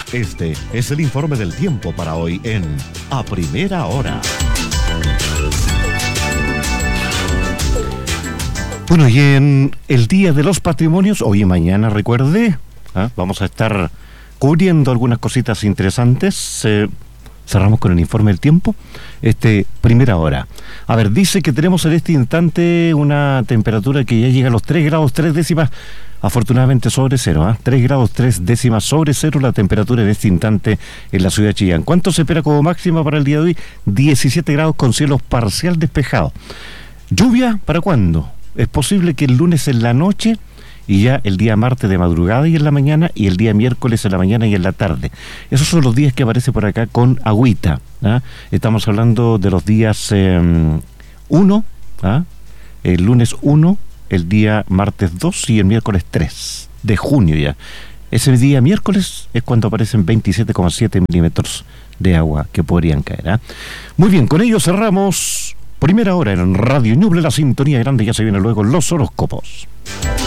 Este es el informe del tiempo para hoy en A Primera Hora. Bueno, y en el Día de los Patrimonios, hoy y mañana, recuerde, vamos a estar cubriendo algunas cositas interesantes. Cerramos con el informe del tiempo, primera hora. A ver, dice que tenemos en este instante una temperatura que ya llega a los 3 grados 3 décimas, afortunadamente sobre cero, 3 grados 3 décimas sobre cero la temperatura en este instante en la ciudad de Chillán. ¿Cuánto se espera como máxima para el día de hoy? 17 grados con cielo parcial despejado. ¿Lluvia para cuándo? Es posible que el lunes en la noche y ya el día martes de madrugada y en la mañana, y el día miércoles en la mañana y en la tarde. Esos son los días que aparece por acá con agüita. Estamos hablando de los días 1, el lunes 1, el día martes 2 y el miércoles 3 de junio ya. Ese día miércoles es cuando aparecen 27,7 milímetros de agua que podrían caer. Muy bien, con ello cerramos Primera Hora en Radio Ñuble, la sintonía grande. Ya se viene luego los horóscopos.